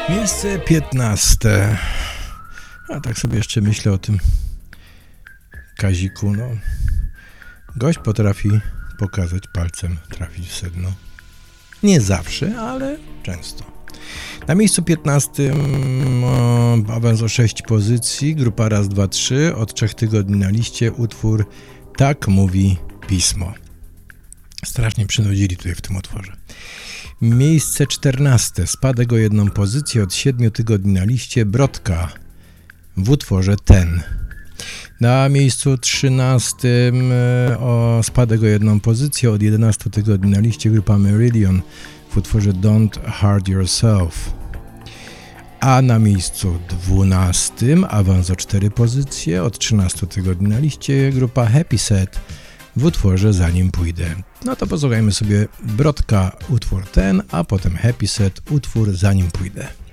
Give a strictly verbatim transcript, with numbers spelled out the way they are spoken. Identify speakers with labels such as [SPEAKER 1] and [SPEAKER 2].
[SPEAKER 1] Miejsce piętnaste. A tak sobie jeszcze myślę o tym Kaziku, no. Gość potrafi pokazać palcem, trafić w sedno. Nie zawsze, ale często. Na miejscu piętnastym o, awans o sześć pozycji, grupa raz, dwa, trzy, od trzech tygodni na liście utwór Tak mówi Pismo. Strasznie przynudzili tutaj w tym utworze. Miejsce czternaste, spadek o jedną pozycję, od siedmiu tygodni na liście, Brodka w utworze Ten. Na miejscu trzynastym o spadek o jedną pozycję, od jedenastu tygodni na liście, grupa Meridian w utworze Don't Hurt Yourself. A na miejscu dwunastym awans o cztery pozycje, od trzynastu tygodni na liście, grupa Happy Set w utworze Zanim pójdę. No to posłuchajmy sobie Brodka, utwór Ten, a potem Happy Set, utwór Zanim pójdę.